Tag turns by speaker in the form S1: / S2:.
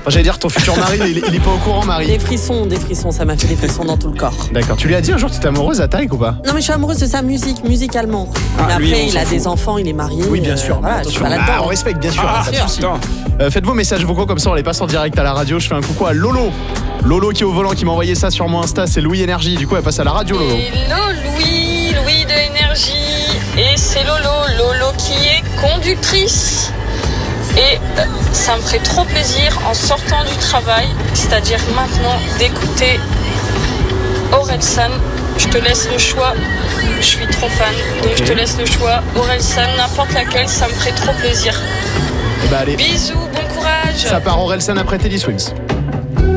S1: J'allais dire ton futur mari, il est pas au courant, Marie.
S2: Des frissons, ça m'a fait des frissons dans tout le corps.
S1: D'accord, tu lui as dit un jour que tu étais amoureuse à Taïk ou pas?
S2: Non mais je suis amoureuse de sa musique, musicalement. Mais après il a des enfants, il est marié.
S1: Oui bien sûr,
S2: voilà, je suis pas là-dedans.
S1: on respecte bien sûr.
S2: Pas de souci.
S1: Faites vos messages vocaux comme ça, on les passe en direct à la radio. Je fais un coucou à Lolo. Lolo qui est au volant, qui m'a envoyé ça sur mon Insta, c'est Louis Énergie. Du coup elle passe à la radio, Lolo.
S3: Hello Louis de Énergie. Et c'est Lolo qui est conductrice. Et ça me ferait trop plaisir en sortant du travail, c'est-à-dire maintenant, d'écouter Orelsan. Je te laisse le choix, je suis trop fan, donc je te laisse le choix. Orelsan, n'importe laquelle, ça me ferait trop plaisir.
S1: Allez.
S3: Bisous, bon courage.
S1: Ça part Orelsan après Teddy Swims.